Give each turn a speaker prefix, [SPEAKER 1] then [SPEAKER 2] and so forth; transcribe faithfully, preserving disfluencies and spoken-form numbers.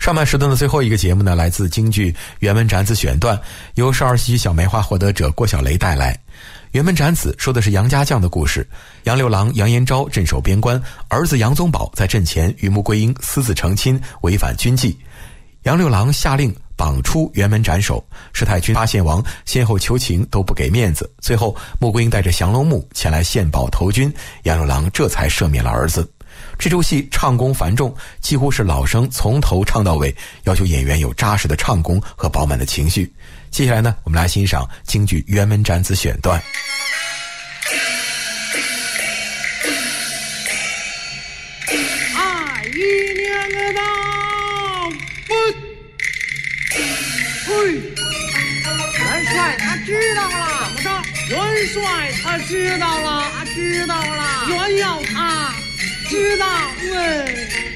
[SPEAKER 1] 上半时段的最后一个节目呢，来自京剧辕门斩子选段，由少儿戏曲小梅花获得者郭小雷带来。辕门斩子说的是杨家将的故事，杨六郎杨延昭镇守边关，儿子杨宗保在阵前与穆桂英私自成亲，违反军纪。杨六郎下令绑出辕门斩首，佘太君、八献王先后求情都不给面子，最后穆桂英带着降龙木前来献宝投军，杨六郎这才赦免了儿子。这出戏唱功繁重，几乎是老生从头唱到尾，要求演员有扎实的唱功和饱满的情绪。接下来呢，我们来欣赏京剧辕门斩子选段。
[SPEAKER 2] 二一年个到不嘿，元帅他知道了，怎么着？元帅他知道了，他知道了，元要他知道，喂。